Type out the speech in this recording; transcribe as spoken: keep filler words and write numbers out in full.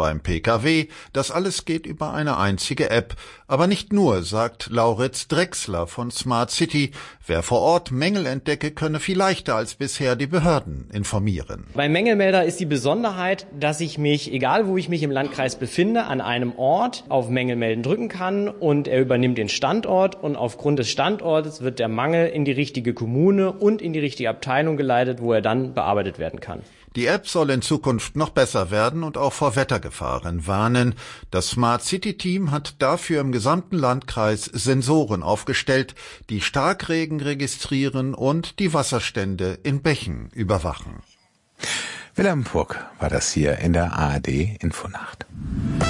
beim Pkw. Das alles geht über eine einzige App. Aber nicht nur, sagt Lauritz Drechsler von Smart City. Wer vor Ort Mängel entdecke, könne viel leichter als bisher die Behörden informieren. Beim Mängelmelder ist die Besonderheit, dass ich mich, egal wo ich mich im Landkreis befinde, an einem Ort auf Mängelmelden drücken kann und er übernimmt den Standort und aufgrund des Standortes wird der Mangel in die richtige Kommune und in die richtige Abteilung geleitet, wo er dann bearbeitet werden kann. Die App soll in Zukunft noch besser werden und auch vor Wettergefahren warnen. Das Smart City Team hat dafür im gesamten Landkreis Sensoren aufgestellt, die Starkregen registrieren und die Wasserstände in Bächen überwachen. Wilhelm Purk war das hier in der A R D Infonacht.